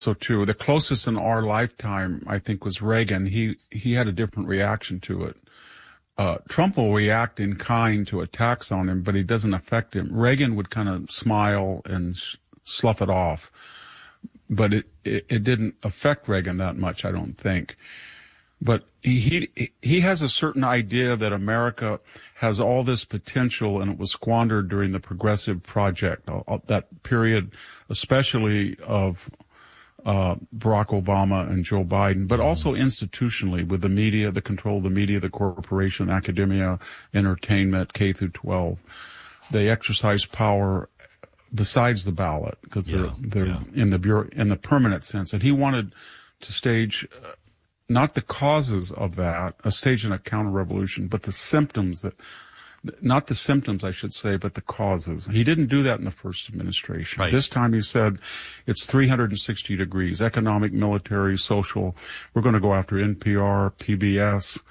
So too, the closest in our lifetime, I think, was Reagan. He had a different reaction to it. Trump will react in kind to attacks on him, but he doesn't affect him. Reagan would kind of smile and slough it off, but it didn't affect Reagan that much, I don't think. But he has a certain idea that America has all this potential, and it was squandered during the Progressive Project, that period, especially of Barack Obama and Joe Biden, but also institutionally with the media, the control of the media, the corporation, academia, entertainment, K through 12. They exercise power besides the ballot because they're in the permanent sense. And he wanted to stage not the causes of that, a stage in a counter-revolution, but the symptoms not the symptoms, I should say, but the causes. He didn't do that in the first administration. Right. This time he said it's 360 degrees, economic, military, social. We're going to go after NPR, PBS,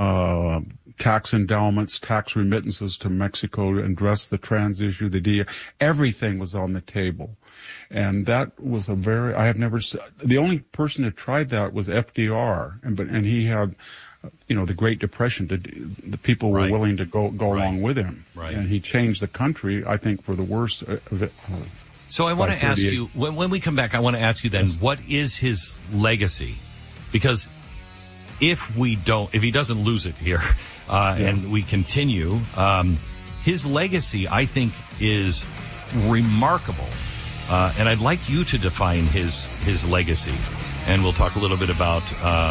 tax endowments, tax remittances to Mexico to address the trans issue, the DEA. Everything was on the table. And that was the only person that tried that was FDR. And he had, the Great Depression, the people were willing to go along with him. Right. And he changed the country, I think, for the worse of it. So I want to ask you, when we come back, I want to ask you then, what is his legacy? Because if he doesn't lose it here, and we continue, his legacy, I think, is remarkable. And I'd like you to define his legacy. And we'll talk a little bit about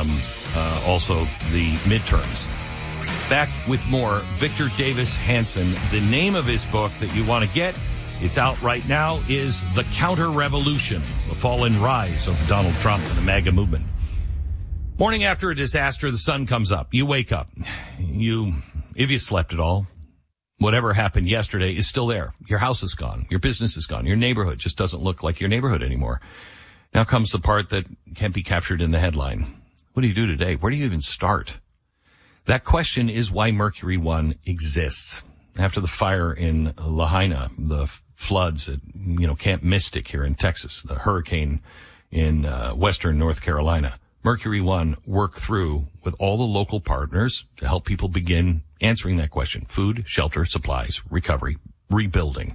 also the midterms. Back with more. Victor Davis Hanson. The name of his book that you want to get, it's out right now, is The Counter-Revolution, The Fall and Rise of Donald Trump and the MAGA Movement. Morning after a disaster, the sun comes up. You wake up. If you slept at all, whatever happened yesterday is still there. Your house is gone. Your business is gone. Your neighborhood just doesn't look like your neighborhood anymore. Now comes the part that can't be captured in the headline. What do you do today? Where do you even start? That question is why Mercury One exists. After the fire in Lahaina, the floods at, Camp Mystic here in Texas, the hurricane in western North Carolina, Mercury One worked through with all the local partners to help people begin answering that question. Food, shelter, supplies, recovery, rebuilding.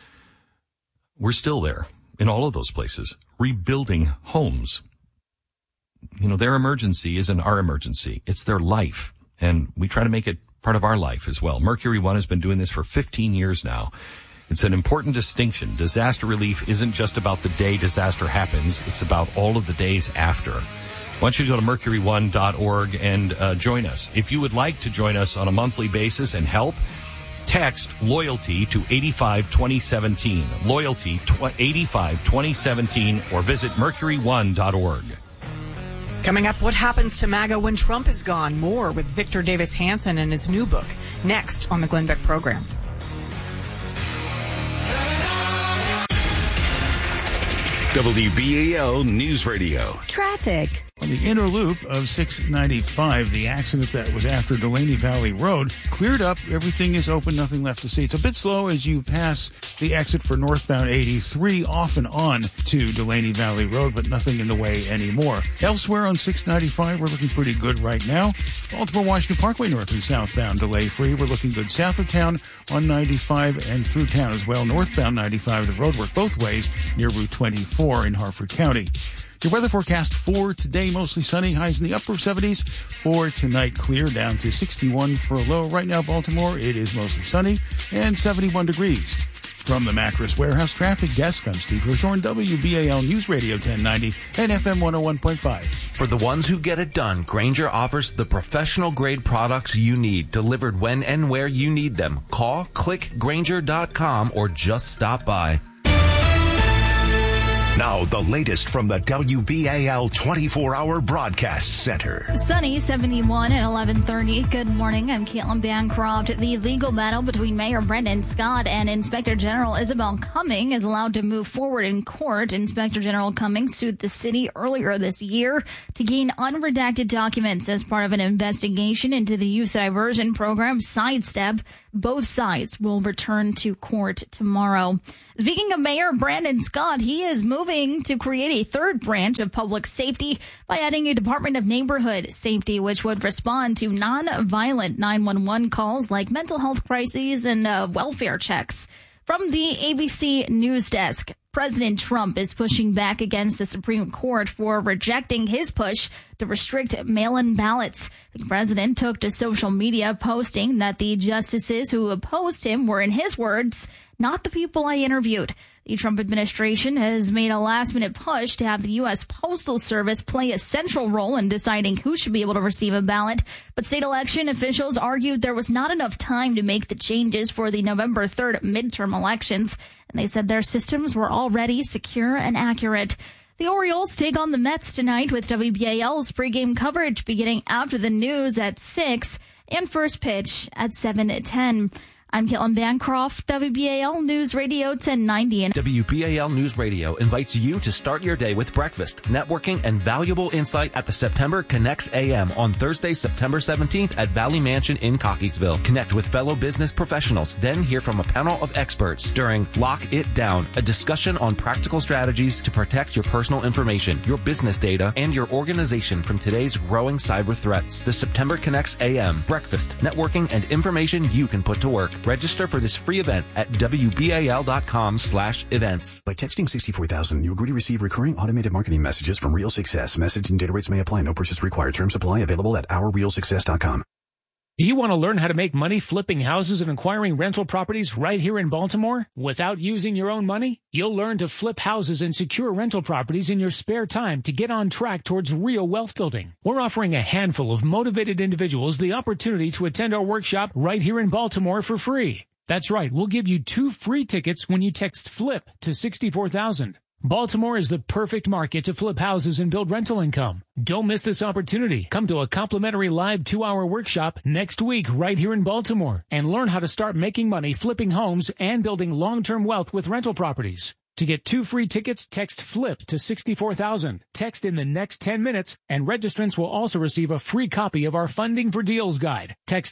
We're still there in all of those places, rebuilding homes. Their emergency isn't our emergency. It's their life. And we try to make it part of our life as well. Mercury One has been doing this for 15 years now. It's an important distinction. Disaster relief isn't just about the day disaster happens. It's about all of the days after. I want you to go to mercury1.org and join us. If you would like to join us on a monthly basis and help, text loyalty to 852017. Loyalty 852017 or visit mercury1.org. Coming up, what happens to MAGA when Trump is gone? More with Victor Davis Hanson and his new book. Next on the Glenn Beck program. WBAL News Radio. Traffic. On the inner loop of 695, the accident that was after Delaney Valley Road cleared up. Everything is open, nothing left to see. It's a bit slow as you pass the exit for northbound 83 off and on to Delaney Valley Road, but nothing in the way anymore. Elsewhere on 695, we're looking pretty good right now. Baltimore-Washington Parkway north and southbound delay-free. We're looking good south of town on 95 and through town as well. Northbound 95, the road work both ways near Route 24 in Harford County. Your weather forecast for today, mostly sunny, highs in the upper 70s. For tonight, clear down to 61 for a low. Right now, Baltimore, it is mostly sunny and 71 degrees. From the Mattress Warehouse traffic desk, I'm Steve Hirshhorn, WBAL News Radio 1090 and FM 101.5. For the ones who get it done, Grainger offers the professional-grade products you need, delivered when and where you need them. Call, click Grainger.com, or just stop by. Now, the latest from the WBAL 24-hour broadcast center. Sunny, 71 at 11:30. Good morning. I'm Caitlin Bancroft. The legal battle between Mayor Brandon Scott and Inspector General Isabel Cumming is allowed to move forward in court. Inspector General Cumming sued the city earlier this year to gain unredacted documents as part of an investigation into the youth diversion program Sidestep. Both sides will return to court tomorrow. Speaking of Mayor Brandon Scott, he is moving moving to create a third branch of public safety by adding a Department of Neighborhood Safety, which would respond to non-violent 911 calls like mental health crises and welfare checks. From the ABC News Desk, President Trump is pushing back against the Supreme Court for rejecting his push to restrict mail-in ballots. The president took to social media posting that the justices who opposed him were, in his words, not the people I interviewed. The Trump administration has made a last-minute push to have the U.S. Postal Service play a central role in deciding who should be able to receive a ballot. But state election officials argued there was not enough time to make the changes for the November 3rd midterm elections, and they said their systems were already secure and accurate. The Orioles take on the Mets tonight with WBAL's pregame coverage beginning after the news at 6 and first pitch at 7:10. I'm Caitlin Bancroft, WBAL News Radio 1090. And WBAL News Radio invites you to start your day with breakfast, networking, and valuable insight at the September Connects AM on Thursday, September 17th at Valley Mansion in Cockeysville. Connect with fellow business professionals, then hear from a panel of experts during Lock It Down, a discussion on practical strategies to protect your personal information, your business data, and your organization from today's growing cyber threats. The September Connects AM, breakfast, networking, and information you can put to work. Register for this free event at WBAL.com/events. By texting 64,000, you agree to receive recurring automated marketing messages from Real Success. Message and data rates may apply. No purchase required. Terms apply. Available at OurRealSuccess.com. Do you want to learn how to make money flipping houses and acquiring rental properties right here in Baltimore without using your own money? You'll learn to flip houses and secure rental properties in your spare time to get on track towards real wealth building. We're offering a handful of motivated individuals the opportunity to attend our workshop right here in Baltimore for free. That's right, we'll give you 2 free tickets when you text FLIP to 64,000. Baltimore is the perfect market to flip houses and build rental income. Don't miss this opportunity. Come to a complimentary live 2-hour workshop next week right here in Baltimore and learn how to start making money flipping homes and building long-term wealth with rental properties. To get 2 free tickets, text FLIP to 64,000. Text in the next 10 minutes, and registrants will also receive a free copy of our Funding for Deals guide. Text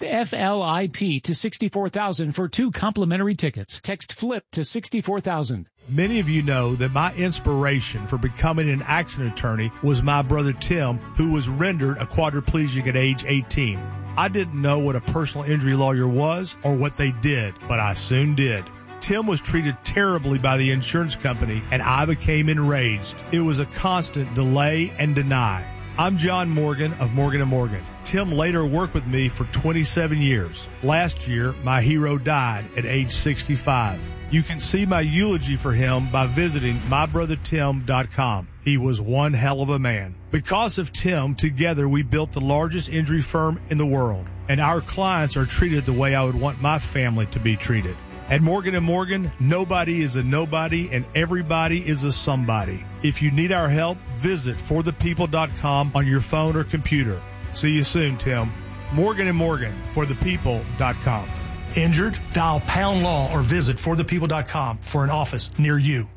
FLIP to 64,000 for 2 complimentary tickets. Text FLIP to 64,000. Many of you know that my inspiration for becoming an accident attorney was my brother Tim, who was rendered a quadriplegic at age 18. I didn't know what a personal injury lawyer was or what they did, but I soon did. Tim was treated terribly by the insurance company, and I became enraged. It was a constant delay and deny. I'm John Morgan of Morgan & Morgan. Tim later worked with me for 27 years. Last year, my hero died at age 65. You can see my eulogy for him by visiting mybrothertim.com. He was one hell of a man. Because of Tim, together we built the largest injury firm in the world, and our clients are treated the way I would want my family to be treated. At Morgan & Morgan, nobody is a nobody and everybody is a somebody. If you need our help, visit forthepeople.com on your phone or computer. See you soon, Tim. Morgan & Morgan, forthepeople.com. Injured? Dial pound law or visit forthepeople.com for an office near you.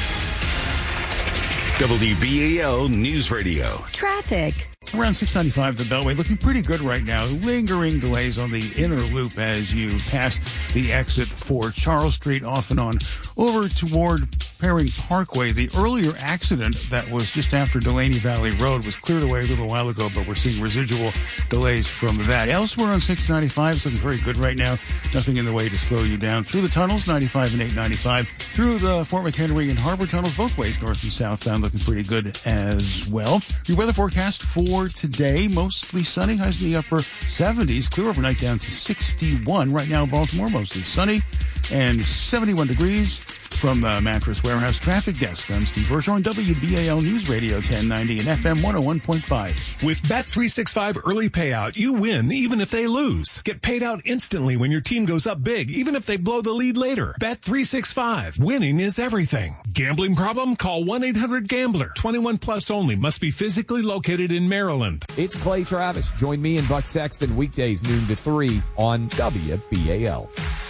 WBAL News Radio. Traffic. Around 695, the Beltway looking pretty good right now. Lingering delays on the inner loop as you pass the exit for Charles Street off and on over toward Perring Parkway. The earlier accident that was just after Delaney Valley Road was cleared away a little while ago, but we're seeing residual delays from that. Elsewhere on 695, it's looking very good right now. Nothing in the way to slow you down. Through the tunnels, 95 and 895. Through the Fort McHenry and Harbor tunnels, both ways, north and southbound, looking pretty good as well. Your weather forecast for today, mostly sunny, highs in the upper 70s, clear overnight down to 61. Right now, Baltimore, mostly sunny and 71 degrees. From the Mattress Warehouse Traffic Desk, I'm Steve Virgil on WBAL News Radio 1090 and FM 101.5. With Bet365 Early Payout, you win even if they lose. Get paid out instantly when your team goes up big, even if they blow the lead later. Bet365. Winning is everything. Gambling problem? Call 1-800-GAMBLER. 21 plus only. Must be physically located in Maryland. It's Clay Travis. Join me and Buck Sexton weekdays noon to 3 on WBAL.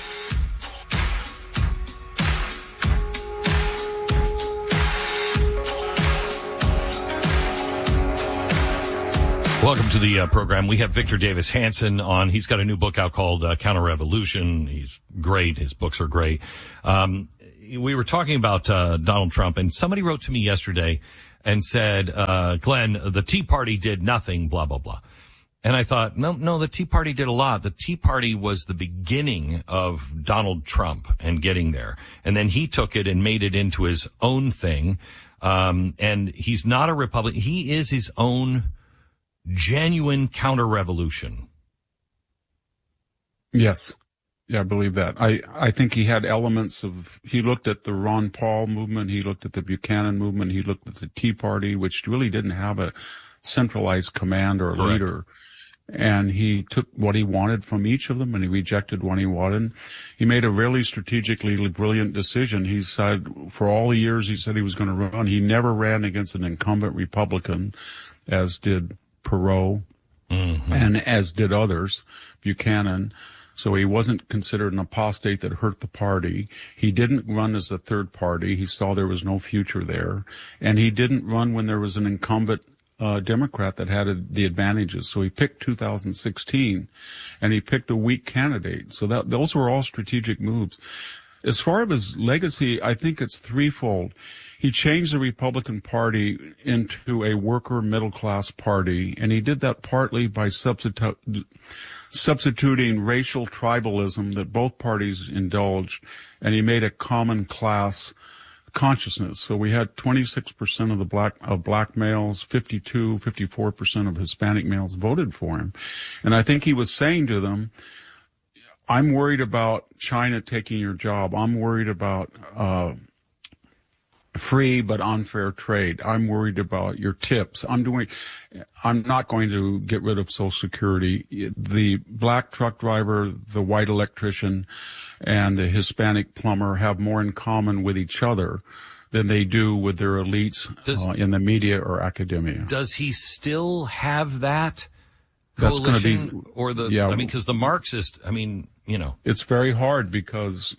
Welcome to the program. We have Victor Davis Hanson on. He's got a new book out called Counter-Revolution. He's great. His books are great. we were talking about Donald Trump, and somebody wrote to me yesterday and said, Glenn, the Tea Party did nothing, blah, blah, blah. And I thought, no, the Tea Party did a lot. The Tea Party was the beginning of Donald Trump and getting there. And then he took it and made it into his own thing. And he's not a Republican. He is his own genuine counter-revolution. Yes. Yeah, I believe that. I think he had elements of, he looked at the Ron Paul movement, he looked at the Buchanan movement, he looked at the Tea Party, which really didn't have a centralized command or leader. And he took what he wanted from each of them and he rejected what he wanted. He made a really strategically brilliant decision. He said, for all the years he said he was going to run, he never ran against an incumbent Republican, as did Perot, and as did others, Buchanan. So he wasn't considered an apostate that hurt the party. He didn't run as a third party. He saw there was no future there. And he didn't run when there was an incumbent Democrat that had the advantages. So he picked 2016 and he picked a weak candidate. So those were all strategic moves. As far as his legacy, I think it's threefold. He changed the Republican Party into a worker middle class party, and he did that partly by substituting racial tribalism that both parties indulged, and he made a common class consciousness. So we had 26% of black males, 54% of Hispanic males voted for him. And I think he was saying to them, I'm worried about China taking your job. I'm worried about free but unfair trade. I'm worried about your tips. I'm not going to get rid of Social Security. The black truck driver, the white electrician, and the Hispanic plumber have more in common with each other than they do with their elites in the media or academia. Does he still have that That's coalition? Going to be, or the, yeah, I mean, because the Marxist, I mean, you know. It's very hard because,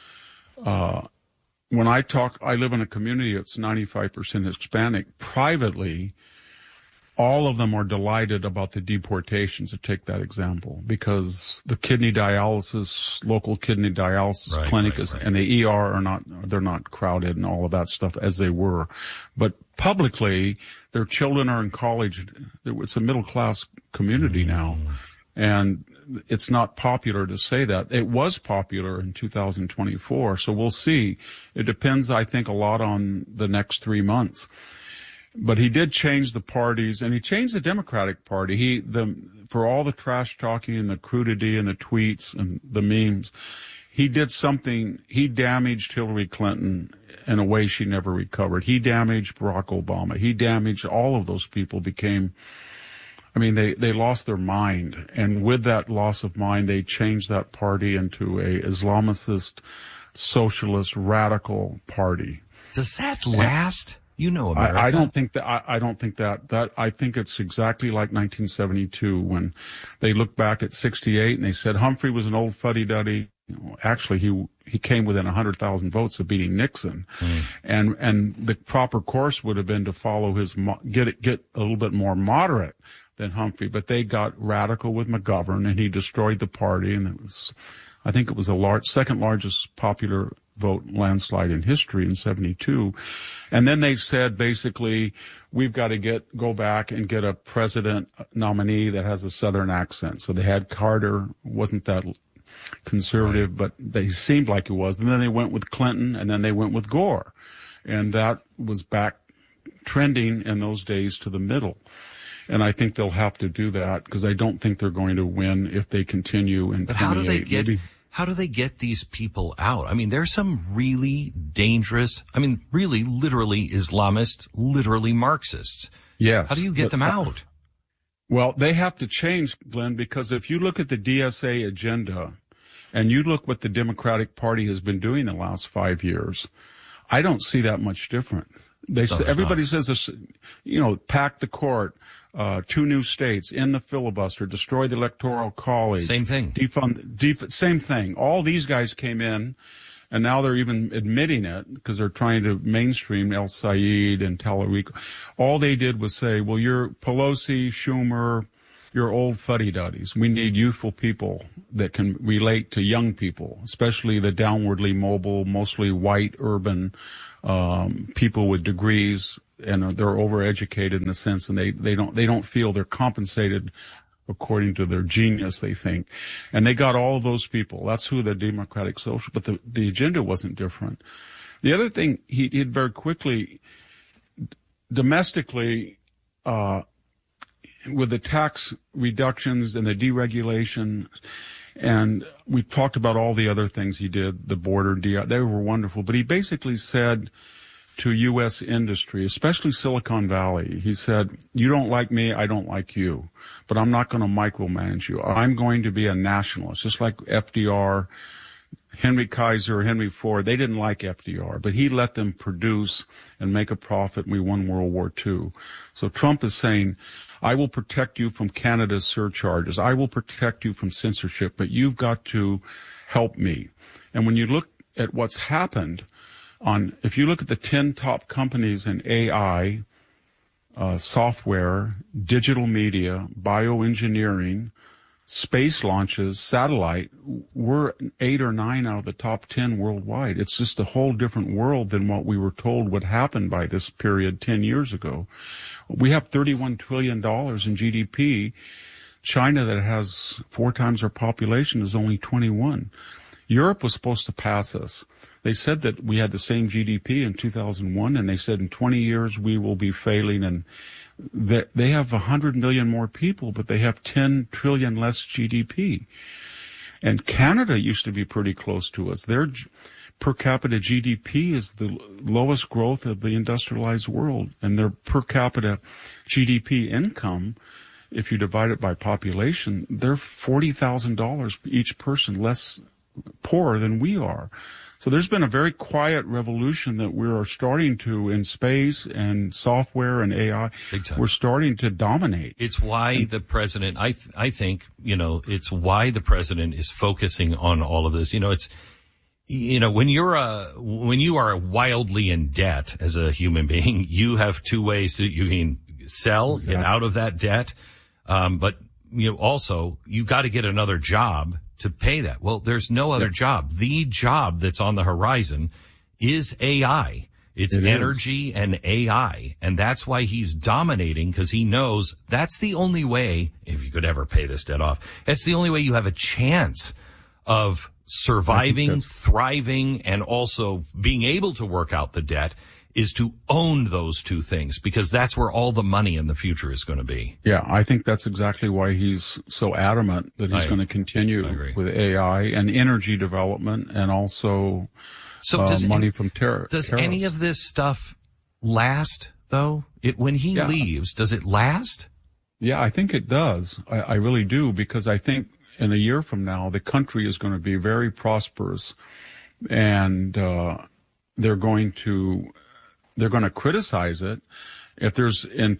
when I live in a community that's 95% Hispanic. Privately, all of them are delighted about the deportations, to take that example, because the local kidney dialysis clinic and the ER they're not crowded and all of that stuff as they were. But publicly, their children are in college. It's a middle class community now. And it's not popular to say that. It was popular in 2024, so we'll see. It depends, I think, a lot on the next 3 months. But he did change the parties, and he changed the Democratic Party. For all the trash talking and the crudity and the tweets and the memes, he did something. He damaged Hillary Clinton in a way she never recovered. He damaged Barack Obama. He damaged all of those people. They lost their mind. And with that loss of mind, they changed that party into a Islamicist, socialist, radical party. Does that last? You know, America. I don't think that. I think it's exactly like 1972 when they look back at 68 and they said Humphrey was an old fuddy-duddy. Actually, he came within 100,000 votes of beating Nixon. And the proper course would have been to follow get a little bit more moderate than Humphrey, but they got radical with McGovern and he destroyed the party. And I think it was the second largest popular vote landslide in history in 72. And then they said, basically, we've got to go back and get a president nominee that has a Southern accent. So they had Carter, wasn't that conservative, but they seemed like it was. And then they went with Clinton, and then they went with Gore. And that was back trending in those days to the middle. And I think they'll have to do that because I don't think they're going to win if they continue in 28. But how do they get these people out? I mean, there's some really dangerous, really literally Islamist, literally Marxists. Yes. How do you get them out? Well, they have to change, Glenn, because if you look at the DSA agenda and you look what the Democratic Party has been doing the last 5 years, I don't see that much difference. Everybody says this, pack the court, 2 new states, end the filibuster, destroy the Electoral College. Same thing. Same thing. All these guys came in, and now they're even admitting it because they're trying to mainstream El Sayed and Talarico. All they did was say, well, you're Pelosi, Schumer, your old fuddy-duddies. We need youthful people that can relate to young people, especially the downwardly mobile, mostly white, urban people with degrees, and they're overeducated in a sense, and they don't feel they're compensated according to their genius, they think. And they got all of those people. That's who the Democratic Social, but the agenda wasn't different. The other thing he did very quickly, domestically, with the tax reductions and the deregulation, and we talked about all the other things he did, the border, they were wonderful, but he basically said to U.S. industry, especially Silicon Valley, he said, you don't like me, I don't like you, but I'm not going to micromanage you. I'm going to be a nationalist, just like FDR, Henry Kaiser, Henry Ford. They didn't like FDR, but he let them produce and make a profit, and we won World War II. So Trump is saying, I will protect you from Canada's surcharges. I will protect you from censorship, but you've got to help me. And when you look at what's happened, if you look at the 10 top companies in AI, software, digital media, bioengineering, space launches, satellite, we're 8 or 9 out of the top 10 worldwide. It's just a whole different world than what we were told would happen by this period 10 years ago. We have $31 trillion in GDP. China, that has 4 times our population, is only 21. Europe was supposed to pass us. They said that we had the same GDP in 2001, and they said in 20 years we will be failing. And they have 100 million more people, but they have 10 trillion less GDP. And Canada used to be pretty close to us. Their per capita GDP is the lowest growth of the industrialized world, and their per capita GDP income, if you divide it by population, they're $40,000 each person less poor than we are. So there's been a very quiet revolution that we are starting to, in space and software and AI, we're starting to dominate. It's why the president, I think, it's why the president is focusing on all of this. When you are wildly in debt as a human being, you have 2 ways you can sell and out of that debt. But also you got to get another job to pay that. Well, there's no other job. The job that's on the horizon is AI. It's energy and AI. And that's why he's dominating, because he knows that's the only way, if you could ever pay this debt off, that's the only way you have a chance of surviving, thriving, and also being able to work out the debt, is to own those 2 things, because that's where all the money in the future is going to be. Yeah, I think that's exactly why he's so adamant that he's going to continue with AI and energy development, and also money from tariffs. Does any of this stuff last, though? When he leaves, does it last? Yeah, I think it does. I really do, because I think in a year from now, the country is going to be very prosperous, and they're going to criticize it. If there's in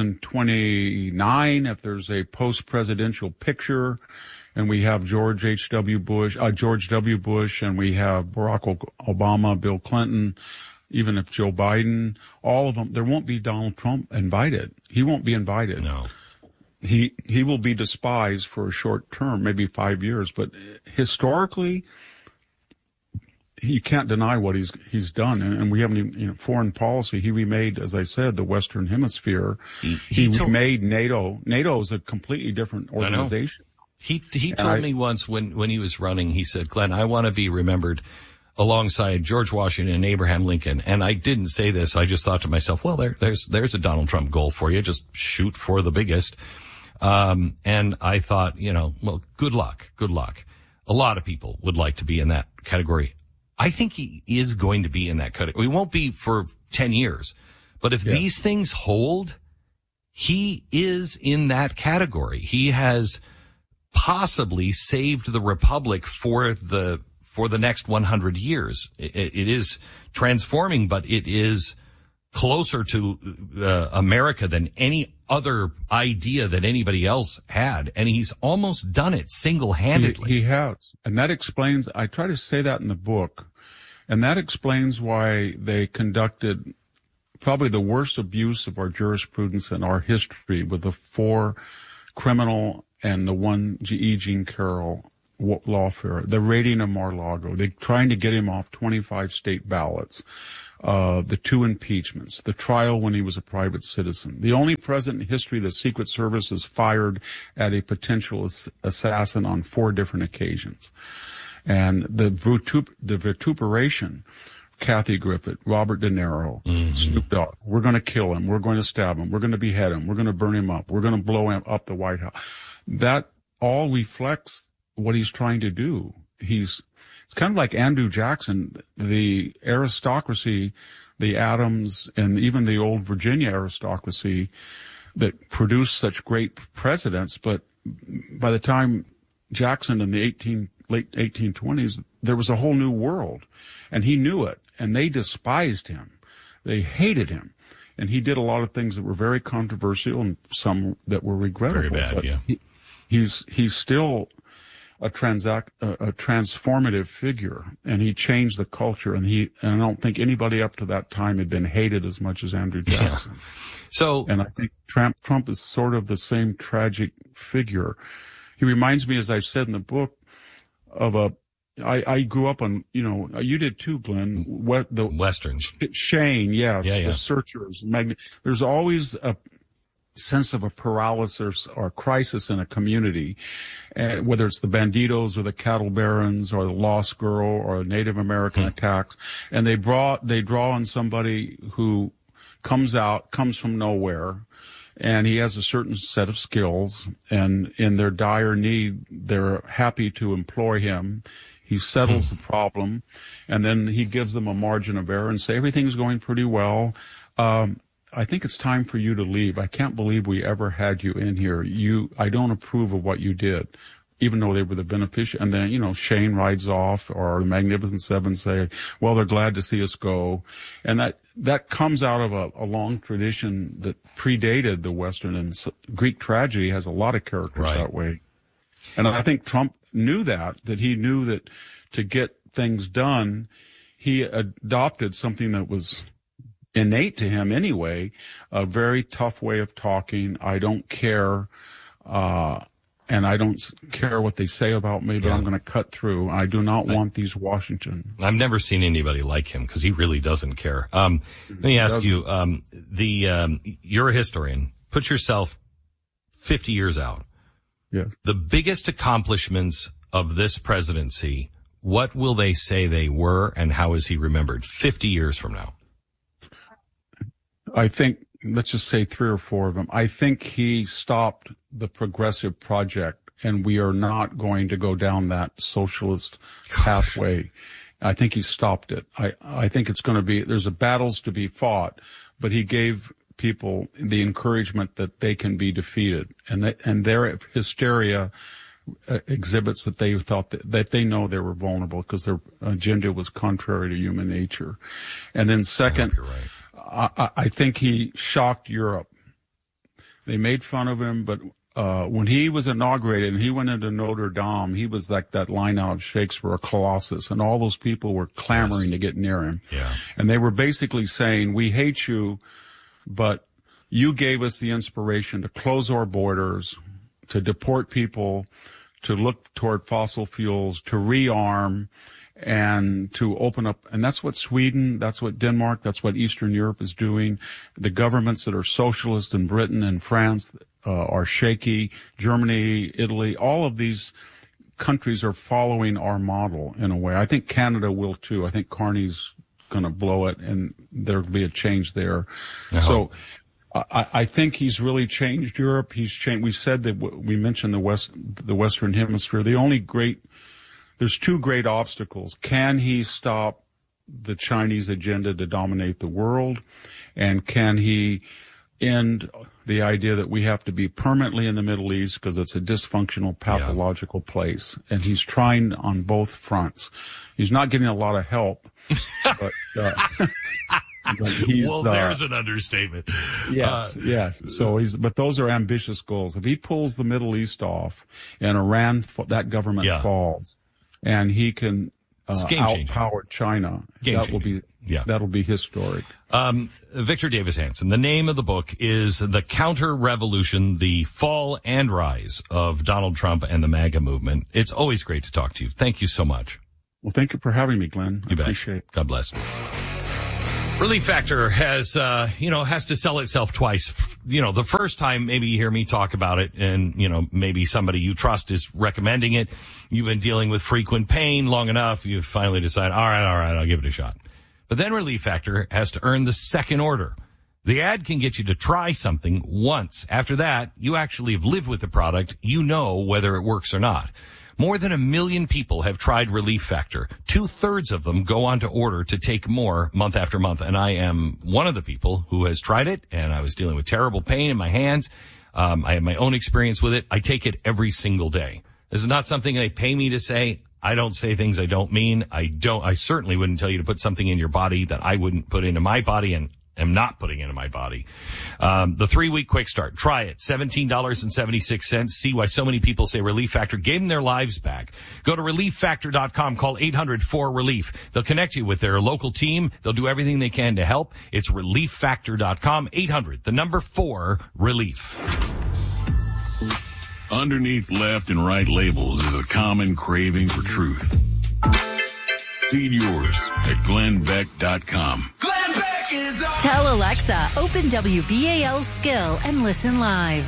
2029, if there's a post-presidential picture, and we have George W. Bush, and we have Barack Obama, Bill Clinton, even if Joe Biden, all of them, there won't be Donald Trump invited. He won't be invited. No. He will be despised for a short term, maybe 5 years, but historically, you can't deny what he's done, and we haven't even, foreign policy. He remade, as I said, the Western Hemisphere. He remade NATO. NATO is a completely different organization. He told me once when he was running, he said, Glenn, I want to be remembered alongside George Washington and Abraham Lincoln. And I didn't say this. I just thought to myself, well, there's a Donald Trump goal for you. Just shoot for the biggest. And I thought, well, good luck. A lot of people would like to be in that category. I think he is going to be in that category. We won't be for 10 years, but if these things hold, he is in that category. He has possibly saved the republic for the next 100 years. It is transforming, but it is closer to America than any other idea that anybody else had, and he's almost done it single-handedly. He has, and that explains, I try to say that in the book, and that explains why they conducted probably the worst abuse of our jurisprudence in our history with the 4 criminal and the one E. Jean Carroll lawfare, the raiding of Mar-a-Lago, they're trying to get him off 25 state ballots, the 2 impeachments, the trial when he was a private citizen. The only president in history the Secret Service has fired at a potential assassin on 4 different occasions. And the vituperation, Kathy Griffith, Robert De Niro, Snoop Dogg, we're going to kill him, we're going to stab him, we're going to behead him, we're going to burn him up, we're going to blow him up the White House. That all reflects what he's trying to do. It's kind of like Andrew Jackson, the aristocracy, the Adams, and even the old Virginia aristocracy that produced such great presidents. But by the time Jackson in the late 1820s, there was a whole new world, and he knew it, and they despised him. They hated him. And he did a lot of things that were very controversial and some that were regrettable. Very bad, but yeah. He's still a transformative figure, and he changed the culture, and I don't think anybody up to that time had been hated as much as Andrew Jackson. Yeah. And I think Trump is sort of the same tragic figure. He reminds me, as I've said in the book, of I grew up on, you did too, Glenn, the Westerns. Shane, yes, yeah. The Searchers. There's always a sense of a paralysis or crisis in a community, whether it's the Banditos or the Cattle Barons or the Lost Girl or Native American attacks, and they draw on somebody who comes from nowhere, and he has a certain set of skills, and in their dire need, they're happy to employ him. He settles the problem, and then he gives them a margin of error and say, everything's going pretty well. I think it's time for you to leave. I can't believe we ever had you in here. I don't approve of what you did, even though they were the beneficiary. And then, Shane rides off, or the Magnificent Seven say, well, they're glad to see us go. And that comes out of a long tradition that predated the Western, and Greek tragedy has a lot of characters that way. And I think Trump knew that he knew that to get things done, he adopted something that was innate to him anyway, a very tough way of talking. I don't care, and I don't care what they say about me, but I'm going to cut through. I do not want these Washington. I've never seen anybody like him because he really doesn't care. Let me ask you, you're a historian. Put yourself 50 years out. Yes. The biggest accomplishments of this presidency, what will they say they were, and how is he remembered 50 years from now? I think, let's just say 3 or 4 of them. I think he stopped the progressive project, and we are not going to go down that socialist pathway. I think he stopped it. I think it's going to be, there's battles to be fought, but he gave people the encouragement that they can be defeated, and their hysteria exhibits that they thought that they know they were vulnerable because their agenda was contrary to human nature. And then second, I think he shocked Europe. They made fun of him, but when he was inaugurated and he went into Notre Dame, he was like that line out of Shakespeare, a colossus, and all those people were clamoring to get near him. Yeah. And they were basically saying, we hate you, but you gave us the inspiration to close our borders, to deport people, to look toward fossil fuels, to rearm, and to open up. And that's what Sweden, that's what Denmark, that's what Eastern Europe is doing. The governments that are socialist in Britain and France are shaky. Germany, Italy, all of these countries are following our model in a way. I think Canada will too. I think Carney's going to blow it, and there'll be a change there. So I think he's really changed Europe. He's changed. We said that we mentioned the Western Hemisphere. There's 2 great obstacles. Can he stop the Chinese agenda to dominate the world? And can he end the idea that we have to be permanently in the Middle East because it's a dysfunctional, pathological place? And he's trying on both fronts. He's not getting a lot of help, but there's an understatement. Yes. So but those are ambitious goals. If he pulls the Middle East off and Iran, that government falls, and he can outpower China. That'll be historic. Victor Davis Hanson. The name of the book is The Counter Revolution: The Fall and Rise of Donald Trump and the MAGA Movement. It's always great to talk to you. Thank you so much. Well, thank you for having me, Glenn. I appreciate it. God bless. Relief Factor has to sell itself twice. The first time maybe you hear me talk about it and, maybe somebody you trust is recommending it. You've been dealing with frequent pain long enough. You finally decide, all right, I'll give it a shot. But then Relief Factor has to earn the second order. The ad can get you to try something once. After that, you actually have lived with the product. You know whether it works or not. More than 1 million people have tried Relief Factor. 2/3 of them go on to order to take more month after month. And I am one of the people who has tried it, and I was dealing with terrible pain in my hands. I have my own experience with it. I take it every single day. This is not something they pay me to say. I don't say things I don't mean. I certainly wouldn't tell you to put something in your body that I wouldn't put into my body and am not putting into my body. The 3-week quick start. Try it. $17.76. See why so many people say Relief Factor gave them their lives back. Go to ReliefFactor.com. Call 800-4RELIEF. They'll connect you with their local team. They'll do everything they can to help. It's ReliefFactor.com. 800-4-RELIEF. Underneath left and right labels is a common craving for truth. Feed yours at glennbeck.com. Tell Alexa, open WBAL Skill and listen live.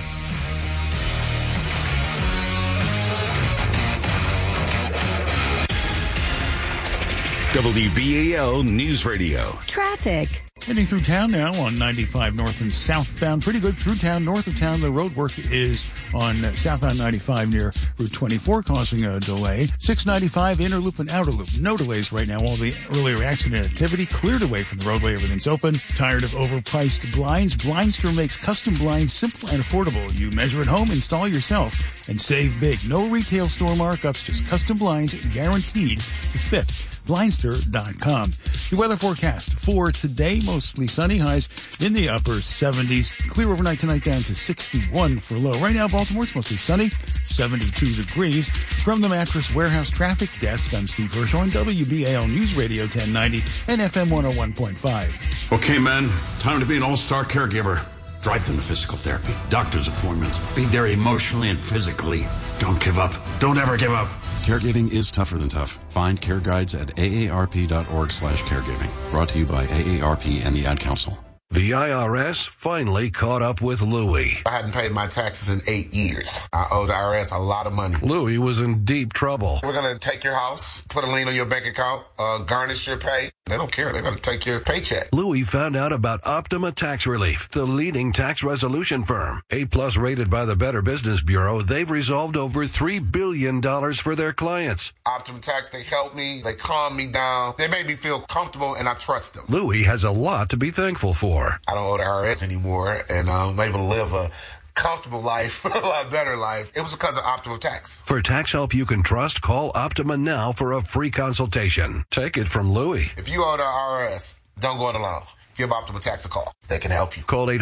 WBAL News Radio. Traffic. Heading through town now on 95 north and southbound. Pretty good through town. North of town, the road work is on southbound 95 near Route 24, causing a delay. 695 inner loop and outer loop. No delays right now. All the earlier accident activity cleared away from the roadway. Everything's open. Tired of overpriced blinds? Blindster makes custom blinds simple and affordable. You measure at home, install yourself, and save big. No retail store markups, just custom blinds guaranteed to fit. Blindster.com. The weather forecast for today, mostly sunny, highs in the upper 70s. Clear overnight tonight, down to 61 for low. Right now, Baltimore, it's mostly sunny, 72 degrees. From the Mattress Warehouse Traffic Desk, I'm Steve Hirsch on WBAL News Radio 1090 and FM 101.5. Okay, men, time to be an all-star caregiver. Drive them to physical therapy, doctor's appointments, be there emotionally and physically. Don't give up. Don't ever give up. Caregiving is tougher than tough. Find care guides at aarp.org/caregiving. Brought to you by AARP and the Ad Council. The IRS finally caught up with Louie. I hadn't paid my taxes in 8 years. I owe the IRS a lot of money. Louie was in deep trouble. We're going to take your house, put a lien on your bank account, garnish your pay. They don't care. They're going to take your paycheck. Louie found out about Optima Tax Relief, the leading tax resolution firm. A+ rated by the Better Business Bureau, they've resolved over $3 billion for their clients. Optima Tax, they help me. They calm me down. They make me feel comfortable, and I trust them. Louie has a lot to be thankful for. I don't owe the IRS anymore, and I'm able to live a comfortable life, a lot better life. It was because of Optima Tax. For tax help you can trust, call Optima now for a free consultation. Take it from Louie. If you owe the IRS, don't go it alone. Give Optima Tax a call. They can help you. Call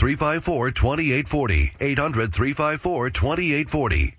800-354-2840. 800-354-2840.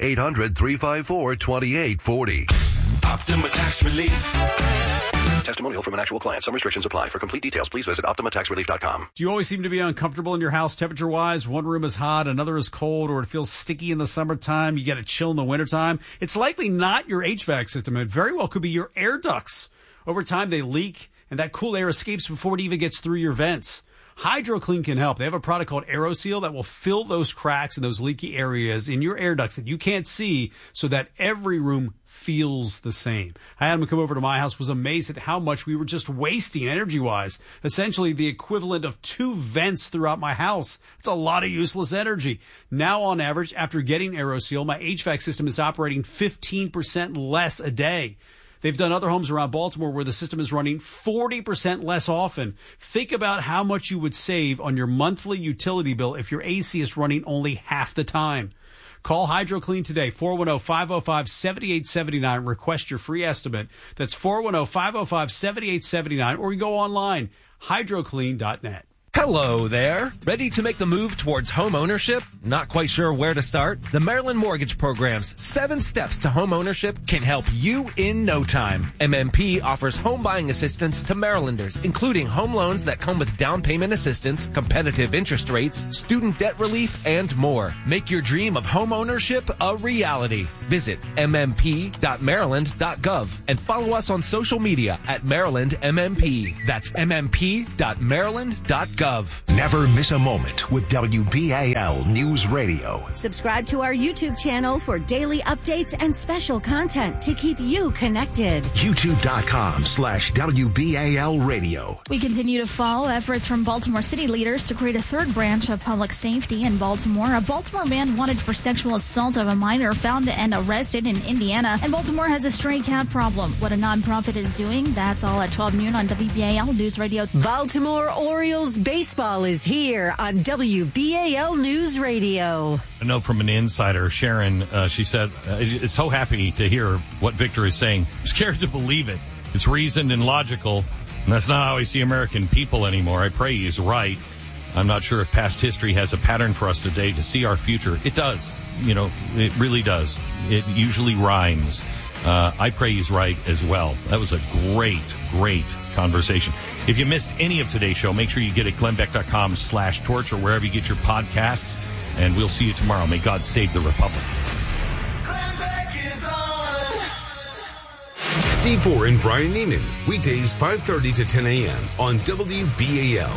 800-354-2840. Optima Tax Relief. Testimonial from an actual client. Some restrictions apply. For complete details, please visit OptimaTaxRelief.com. Do you always seem to be uncomfortable in your house temperature-wise? One room is hot, another is cold, or it feels sticky in the summertime. You get a chill in the wintertime. It's likely not your HVAC system. It very well could be your air ducts. Over time, they leak, and that cool air escapes before it even gets through your vents. HydroClean can help. They have a product called AeroSeal that will fill those cracks and those leaky areas in your air ducts that you can't see so that every room feels the same. I had him come over to my house, was amazed at how much we were just wasting energy-wise. Essentially the equivalent of 2 vents throughout my house. It's a lot of useless energy. Now, on average, after getting AeroSeal, my HVAC system is operating 15% less a day. They've done other homes around Baltimore where the system is running 40% less often. Think about how much you would save on your monthly utility bill if your AC is running only half the time. Call HydroClean today, 410-505-7879. Request your free estimate. That's 410-505-7879, or you go online, hydroclean.net. Hello there. Ready to make the move towards home ownership? Not quite sure where to start? The Maryland Mortgage Program's 7 Steps to Home Ownership can help you in no time. MMP offers home buying assistance to Marylanders, including home loans that come with down payment assistance, competitive interest rates, student debt relief, and more. Make your dream of home ownership a reality. Visit mmp.maryland.gov and follow us on social media at Maryland MMP. That's mmp.maryland.gov. Never miss a moment with WBAL News Radio. Subscribe to our YouTube channel for daily updates and special content to keep you connected. YouTube.com/WBAL Radio. We continue to follow efforts from Baltimore City leaders to create a third branch of public safety in Baltimore. A Baltimore man wanted for sexual assault of a minor found and arrested in Indiana. And Baltimore has a stray cat problem. What a nonprofit is doing, that's all at 12 noon on WBAL News Radio. Baltimore Orioles baseball is here on WBAL News Radio. A note from an insider, Sharon, she said, it's so happy to hear what Victor is saying. I'm scared to believe it. It's reasoned and logical, and that's not how I see American people anymore. I pray he's right. I'm not sure if past history has a pattern for us today to see our future. It does. It really does. It usually rhymes. I pray he's right as well. That was a great, great conversation. If you missed any of today's show, make sure you get it glennbeck.com/torch or wherever you get your podcasts, and we'll see you tomorrow. May God save the Republic. C4 and Brian Neiman, weekdays 5:30 to 10 a.m. on WBAL.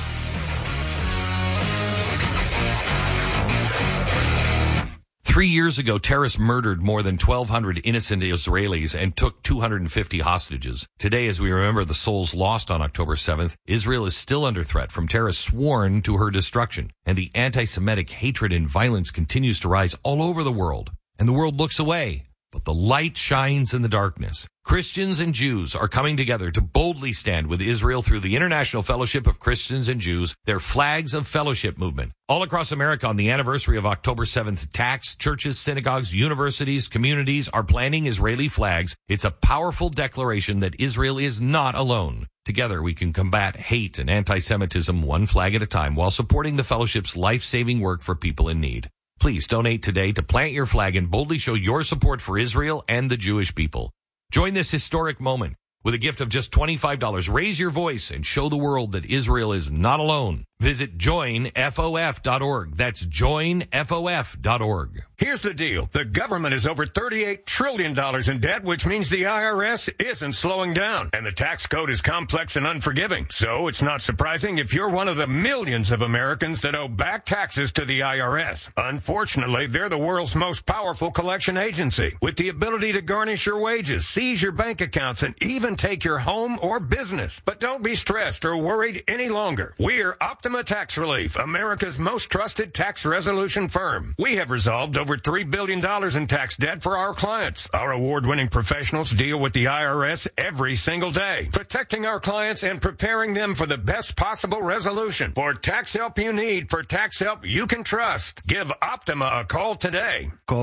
Three years ago, terrorists murdered more than 1,200 innocent Israelis and took 250 hostages. Today, as we remember the souls lost on October 7th, Israel is still under threat from terrorists sworn to her destruction. And the anti-Semitic hatred and violence continues to rise all over the world. And the world looks away. But the light shines in the darkness. Christians and Jews are coming together to boldly stand with Israel through the International Fellowship of Christians and Jews, their Flags of Fellowship movement. All across America on the anniversary of October 7th attacks, churches, synagogues, universities, communities are planting Israeli flags. It's a powerful declaration that Israel is not alone. Together we can combat hate and anti-Semitism one flag at a time while supporting the fellowship's life-saving work for people in need. Please donate today to plant your flag and boldly show your support for Israel and the Jewish people. Join this historic moment. With a gift of just $25, raise your voice and show the world that Israel is not alone. Visit joinfof.org. That's joinfof.org. Here's the deal. The government is over $38 trillion in debt, which means the IRS isn't slowing down. And the tax code is complex and unforgiving. So it's not surprising if you're one of the millions of Americans that owe back taxes to the IRS. Unfortunately, they're the world's most powerful collection agency, with the ability to garnish your wages, seize your bank accounts, and even take your home or business. But don't be stressed or worried any longer. We're Optima Tax Relief, America's most trusted tax resolution firm. We have resolved over $3 billion in tax debt for our clients. Our award-winning professionals deal with the IRS every single day, protecting our clients and preparing them for the best possible resolution. For tax help you need, for tax help you can trust, give Optima a call today. Call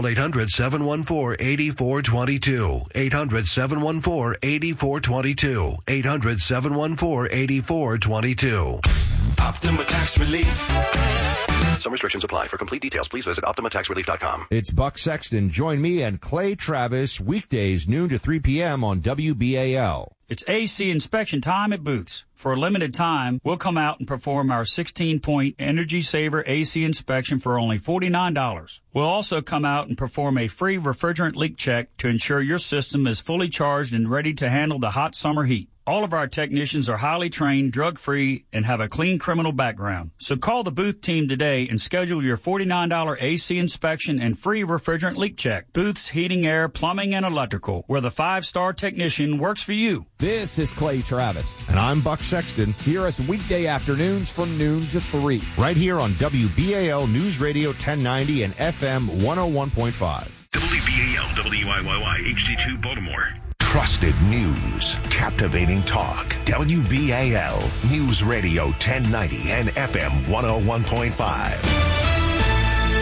800-714-8422. 800-714-8422. 800-714-8422. Optima Tax Relief. Some restrictions apply. For complete details, please visit OptimaTaxRelief.com. It's Buck Sexton. Join me and Clay Travis weekdays noon to 3 p.m. on WBAL. It's AC inspection time at Booth's. For a limited time, we'll come out and perform our 16-point Energy Saver AC inspection for only $49. We'll also come out and perform a free refrigerant leak check to ensure your system is fully charged and ready to handle the hot summer heat. All of our technicians are highly trained, drug-free, and have a clean criminal background. So call the Booth team today and schedule your $49 AC inspection and free refrigerant leak check. Booth's Heating, Air, Plumbing, and Electrical, where the 5-star technician works for you. This is Clay Travis. And I'm Buck Sexton. Hear us weekday afternoons from noon to 3. Right here on WBAL News Radio 1090 and FM 101.5. WBAL WIYY HD2 Baltimore. Trusted news, captivating talk. WBAL News Radio 1090 and FM 101.5.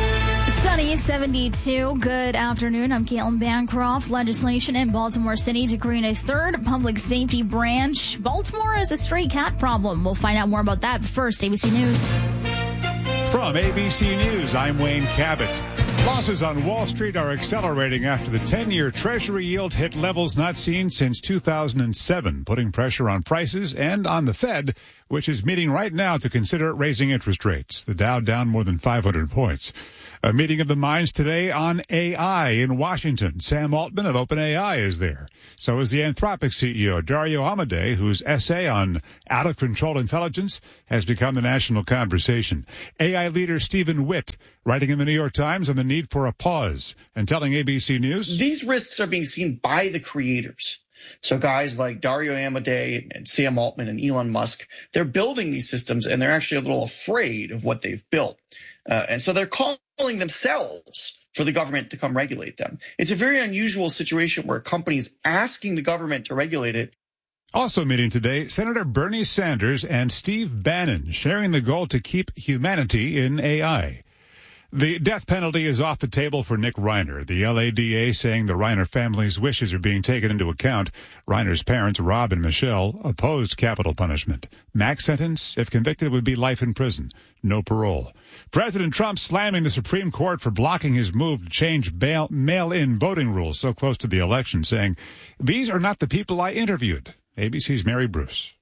Sunny 72. Good afternoon. I'm Caitlin Bancroft. Legislation in Baltimore City to create a third public safety branch. Baltimore has a stray cat problem. We'll find out more about that. But first, ABC News. From ABC News, I'm Wayne Cabot. Losses on Wall Street are accelerating after the 10-year Treasury yield hit levels not seen since 2007, putting pressure on prices and on the Fed, which is meeting right now to consider raising interest rates. The Dow down more than 500 points. A meeting of the minds today on AI in Washington. Sam Altman of OpenAI is there. So is the Anthropic CEO, Dario Amodei, whose essay on out-of-control intelligence has become the national conversation. AI leader Stephen Witt, writing in the New York Times on the need for a pause and telling ABC News, these risks are being seen by the creators. So guys like Dario Amodei and Sam Altman and Elon Musk, they're building these systems and they're actually a little afraid of what they've built. And so they're calling themselves for the government to come regulate them. It's a very unusual situation where companies asking the government to regulate it. Also meeting today, Senator Bernie Sanders and Steve Bannon sharing the goal to keep humanity in AI. The death penalty is off the table for Nick Reiner. The LADA saying the Reiner family's wishes are being taken into account. Reiner's parents, Rob and Michelle, opposed capital punishment. Max sentence, if convicted, would be life in prison. No parole. President Trump slamming the Supreme Court for blocking his move to change mail-in voting rules so close to the election, saying, these are not the people I interviewed. ABC's Mary Bruce.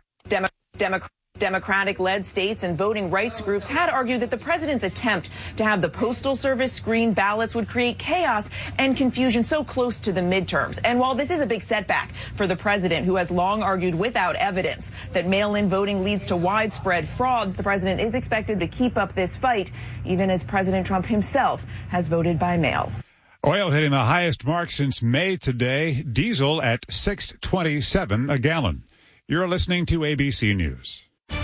Democratic-led states and voting rights groups had argued that the president's attempt to have the Postal Service screen ballots would create chaos and confusion so close to the midterms. And while this is a big setback for the president, who has long argued without evidence that mail-in voting leads to widespread fraud, the president is expected to keep up this fight, even as President Trump himself has voted by mail. Oil hitting the highest mark since May today. Diesel at $6.27 a gallon. You're listening to ABC News.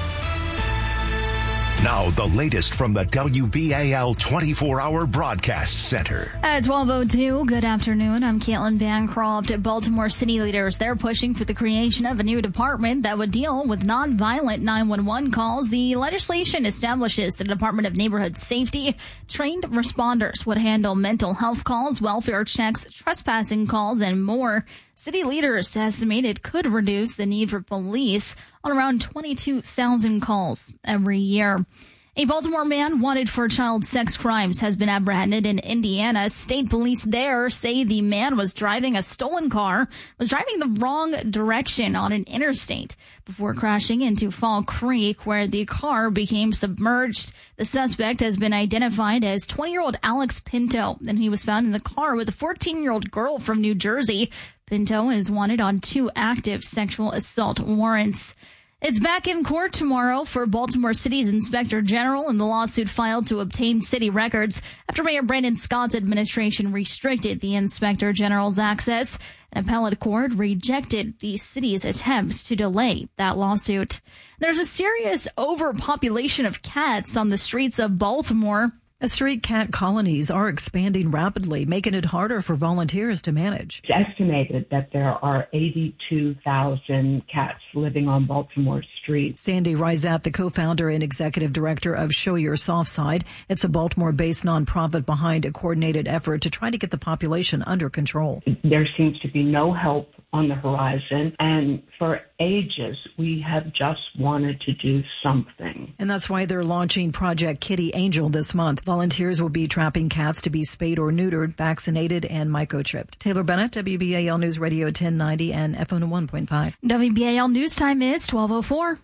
Now, the latest from the WBAL 24-hour broadcast center. At 12:02, good afternoon. I'm Caitlin Bancroft. Baltimore City leaders, they're pushing for the creation of a new department that would deal with nonviolent 911 calls. The legislation establishes the Department of Neighborhood Safety. Trained responders would handle mental health calls, welfare checks, trespassing calls, and more. City leaders estimate it could reduce the need for police on around 22,000 calls every year. A Baltimore man wanted for child sex crimes has been apprehended in Indiana. State police there say the man was driving a stolen car, was driving the wrong direction on an interstate before crashing into Fall Creek, where the car became submerged. The suspect has been identified as 20-year-old Alex Pinto, and he was found in the car with a 14-year-old girl from New Jersey. Pinto is wanted on 2 active sexual assault warrants. It's back in court tomorrow for Baltimore City's Inspector General in the lawsuit filed to obtain city records after Mayor Brandon Scott's administration restricted the Inspector General's access. An appellate court rejected the city's attempt to delay that lawsuit. There's a serious overpopulation of cats on the streets of Baltimore. Street cat colonies are expanding rapidly, making it harder for volunteers to manage. It's estimated that there are 82,000 cats living on Baltimore streets. Sandy Risat, the co-founder and executive director of Show Your Soft Side. It's a Baltimore-based nonprofit behind a coordinated effort to try to get the population under control. There seems to be no help on the horizon, and for ages we have just wanted to do something. And that's why they're launching Project Kitty Angel this month. Volunteers will be trapping cats to be spayed or neutered, vaccinated, and microchipped. Taylor Bennett, WBAL News Radio 1090 and FM 101.5. WBAL News Time is 12:04.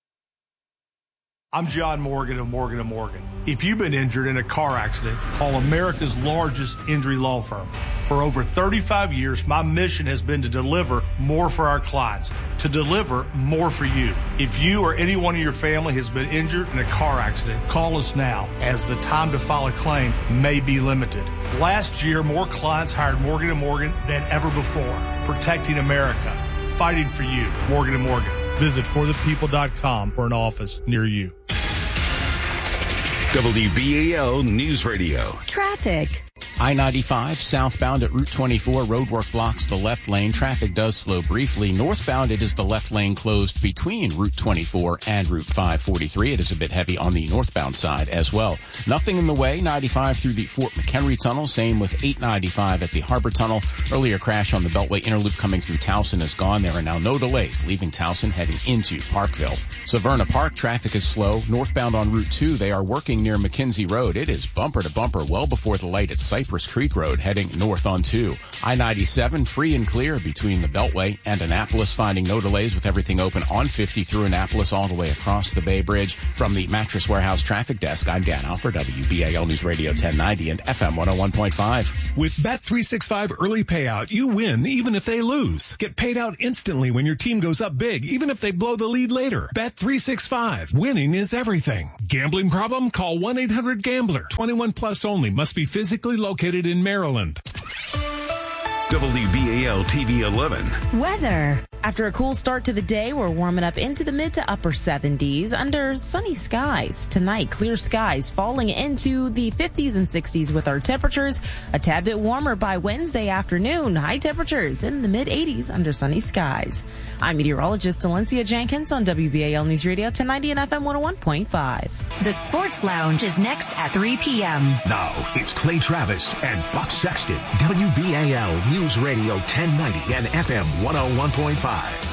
I'm John Morgan of Morgan & Morgan. If you've been injured in a car accident, call America's largest injury law firm. For over 35 years, my mission has been to deliver more for our clients, to deliver more for you. If you or anyone in your family has been injured in a car accident, call us now, as the time to file a claim may be limited. Last year, more clients hired Morgan & Morgan than ever before, protecting America, fighting for you. Morgan & Morgan. Visit forthepeople.com for an office near you. WBAL News Radio. Traffic. I-95 southbound at Route 24, roadwork blocks the left lane. Traffic does slow briefly. Northbound, it is the left lane closed between Route 24 and Route 543. It is a bit heavy on the northbound side as well. Nothing in the way. 95 through the Fort McHenry Tunnel. Same with 895 at the Harbor Tunnel. Earlier crash on the Beltway Interloop coming through Towson is gone. There are now no delays leaving Towson heading into Parkville. Severna Park, traffic is slow. Northbound on Route 2, they are working near McKenzie Road. It is bumper to bumper well before the light at Cypress Creek Road heading north on 2. I-97 free and clear between the Beltway and Annapolis, finding no delays with everything open on 50 through Annapolis all the way across the Bay Bridge. From the Mattress Warehouse Traffic Desk, I'm Dan Alford, WBAL News Radio 1090 and FM 101.5. With Bet365 early payout, you win even if they lose. Get paid out instantly when your team goes up big, even if they blow the lead later. Bet365. Winning is everything. Gambling problem? Call 1-800-GAMBLER. 21 plus only. Must be physically located in Maryland. WBAL TV 11. Weather. After a cool start to the day, we're warming up into the mid to upper 70s under sunny skies. Tonight, clear skies falling into the 50s and 60s with our temperatures a tad bit warmer by Wednesday afternoon. High temperatures in the mid 80s under sunny skies. I'm meteorologist Valencia Jenkins on WBAL News Radio 1090 and FM 101.5. The Sports Lounge is next at 3 p.m. Now, it's Clay Travis and Buck Sexton. WBAL News Radio 1090 and FM 101.5.